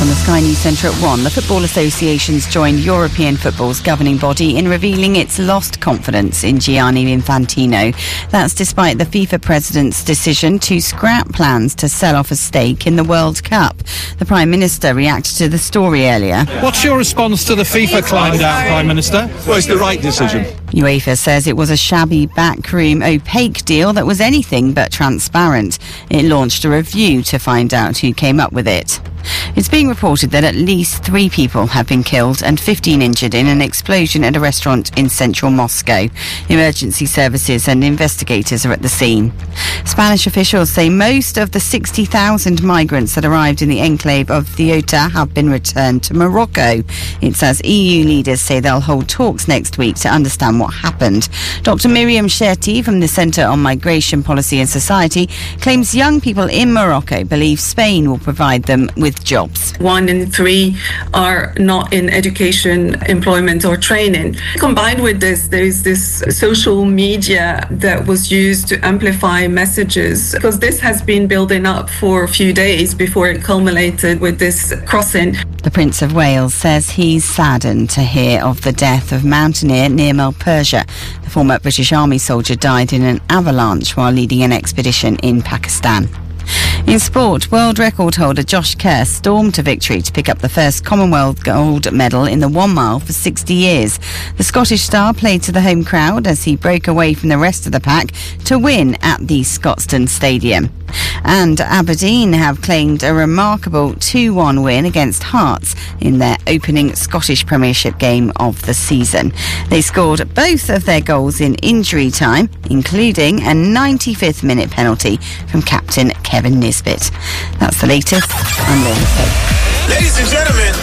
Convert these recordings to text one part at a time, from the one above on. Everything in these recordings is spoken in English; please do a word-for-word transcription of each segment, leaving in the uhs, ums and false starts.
on the Sky News Centre at one. The Football Association's joined European football's governing body in revealing its lost confidence in Gianni Infantino. That's despite the FIFA president's decision to scrap plans to sell off a stake in the World Cup. The Prime Minister reacted to the story earlier. What's your response to the FIFA climb down, Prime Minister? Well, it's the right decision. UEFA says it was a shabby backroom opaque deal that was anything but transparent. It launched a review to find out who came up with it. It's being reported that at least three people have been killed and fifteen injured in an explosion at a restaurant in central Moscow. Emergency services and investigators are at the scene. Spanish officials say most of the sixty thousand migrants that arrived in the enclave of Ceuta have been returned to Morocco. It's as E U leaders say they'll hold talks next week to understand what happened. Doctor Miriam Sherti from the Centre on Migration Policy and Society claims young people in Morocco believe Spain will provide them with jobs. One in three are not in education, employment or training. Combined with this, there is this social media that was used to amplify messages, because this has been building up for a few days before it culminated with this crossing. The Prince of Wales says he's saddened to hear of the death of mountaineer Nirmal Persia. The former British Army soldier died in an avalanche while leading an expedition in Pakistan. In sport, world record holder Josh Kerr stormed to victory to pick up the first Commonwealth gold medal in the one mile for sixty years. The Scottish star played to the home crowd as he broke away from the rest of the pack to win at the Scotstoun Stadium. And Aberdeen have claimed a remarkable two one win against Hearts in their opening Scottish Premiership game of the season. They scored both of their goals in injury time, including a ninety-fifth minute penalty from captain Kevin Nisbet. That's the latest. I'm Laura Pope. Ladies and gentlemen,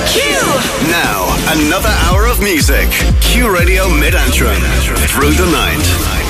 Q! Now, another hour of music. Q Radio Mid-Antrim. Through the night.